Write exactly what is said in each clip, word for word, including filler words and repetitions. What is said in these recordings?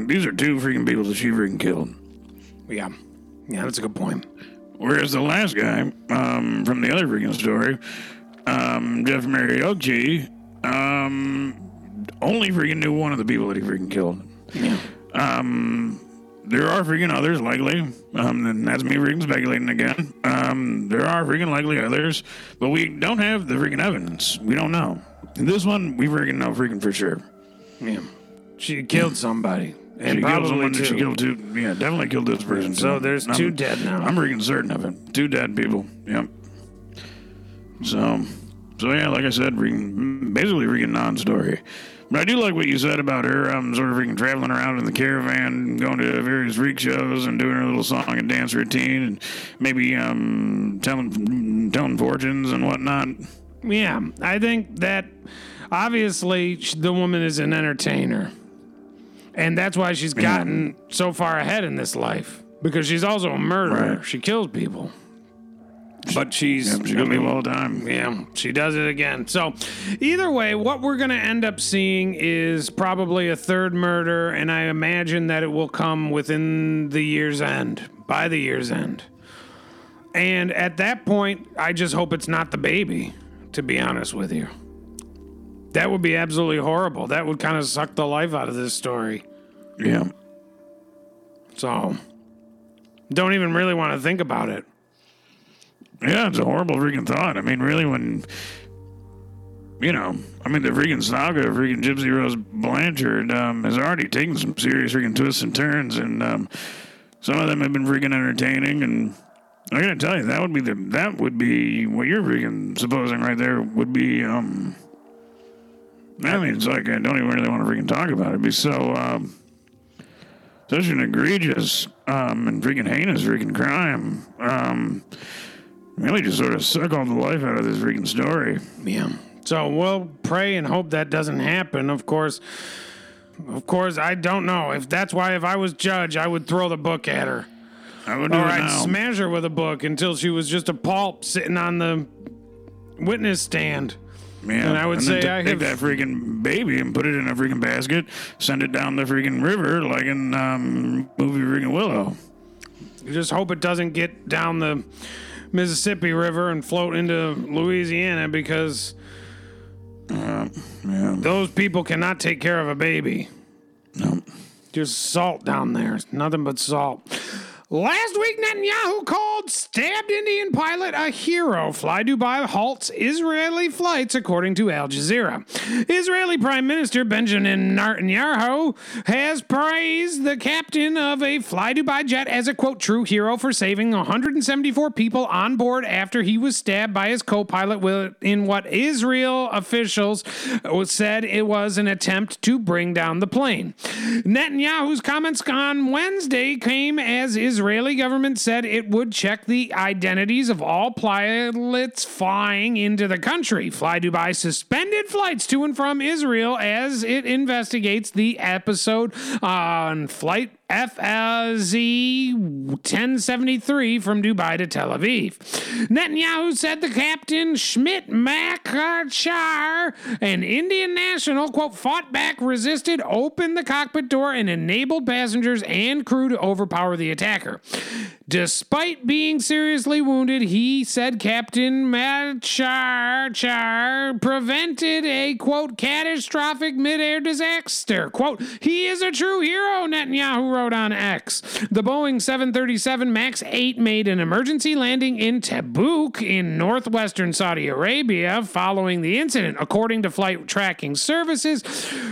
these are two freaking people that she freaking killed. Yeah. Yeah, that's a good point. Whereas the last guy, um, from the other freaking story, um, Jeff Mariochi, um, only freaking knew one of the people that he freaking killed. Yeah. Um, there are freaking others, likely, um, and that's me freaking speculating again. Um, there are freaking likely others, but we don't have the freaking evidence. We don't know. In this one, we freaking know freaking for sure. Yeah. She killed somebody. And she probably killed someone. two. She killed two. Yeah, definitely killed this person. So too. there's I'm, two dead now. I'm freaking certain of it. Two dead people. Yep. So, so yeah, like I said, freaking, basically freaking non-story. But I do like what you said about her, um, sort of freaking traveling around in the caravan, going to various freak shows and doing her little song and dance routine, and maybe um, telling telling fortunes and whatnot. Yeah, I think that obviously the woman is an entertainer. And that's why she's gotten yeah. so far ahead in this life. Because she's also a murderer. Right. She kills people. But she's... Yeah, she kills people all the time. Yeah, she does it again. So, either way, what we're going to end up seeing is probably a third murder, and I imagine that it will come within the year's end. By the year's end. And at that point, I just hope it's not the baby, to be honest with you. That would be absolutely horrible. That would kind of suck the life out of this story. Yeah. So, don't even really want to think about it. Yeah, it's a horrible freaking thought. I mean, really, when, you know, I mean, the freaking saga of freaking Gypsy Rose Blanchard um, has already taken some serious freaking twists and turns, and um, some of them have been freaking entertaining, and I gotta tell you, that would be the, that would be, what you're freaking supposing right there would be, um... I mean, it's like I don't even really want to freaking talk about it. It'd be so, um, such an egregious um, and freaking heinous freaking crime. Um, really just sort of suck all the life out of this freaking story. Yeah. So we'll pray and hope that doesn't happen. Of course, of course, I don't know. If that's why if I was judge, I would throw the book at her. I would do or it I'd now. smash her with a book until she was just a pulp sitting on the witness stand. Yeah, and I would and say then t- I take have... that freaking baby and put it in a freaking basket, send it down the freaking river like in um, movie freaking Willow. You just hope it doesn't get down the Mississippi River and float into Louisiana because uh, yeah. those people cannot take care of a baby. No. Just salt down there. It's nothing but salt. Last week, Netanyahu called stabbed Indian pilot a hero. Fly Dubai halts Israeli flights, according to Al Jazeera. Israeli Prime Minister Benjamin Netanyahu has praised the captain of a Fly Dubai jet as a, quote, true hero for saving one hundred seventy-four people on board after he was stabbed by his co-pilot in what Israel officials said it was an attempt to bring down the plane. Netanyahu's comments on Wednesday came as Israel Israeli government said it would check the identities of all pilots flying into the country. Fly Dubai suspended flights to and from Israel as it investigates the episode on flight F L Z ten seventy-three from Dubai to Tel Aviv. Netanyahu said the captain Schmidt Makachar, an Indian national, quote, fought back, resisted, opened the cockpit door, and enabled passengers and crew to overpower the attacker. Despite being seriously wounded, he said Captain Machar Char prevented a, quote, catastrophic midair disaster. Quote, he is a true hero, Netanyahu wrote on X. The Boeing seven thirty-seven MAX eight made an emergency landing in Tabuk in northwestern Saudi Arabia following the incident. According to flight tracking services,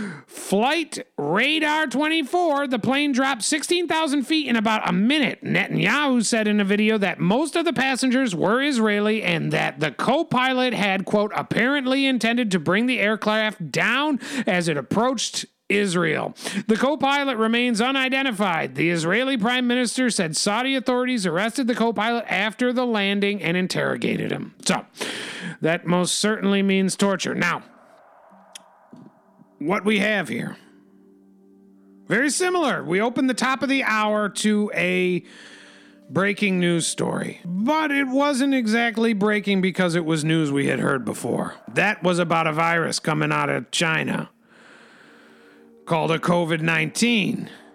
Flight Radar twenty-four, the plane dropped sixteen thousand feet in about a minute. Netanyahu said in a video that most of the passengers were Israeli and that the co-pilot had, quote, apparently intended to bring the aircraft down as it approached Israel. The co-pilot remains unidentified. The Israeli prime minister said Saudi authorities arrested the co-pilot after the landing and interrogated him. So, that most certainly means torture. Now, what we have here, very similar. We opened the top of the hour to a breaking news story, but it wasn't exactly breaking because it was news we had heard before. That was about a virus coming out of China called a covid nineteen.